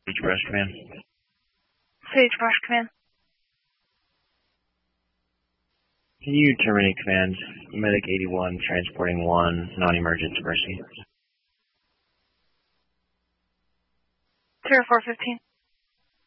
Sagebrush Command. Sagebrush Command. Can you terminate command? Medic 81, transporting 1, non-emergent to Mercy. Terra 415.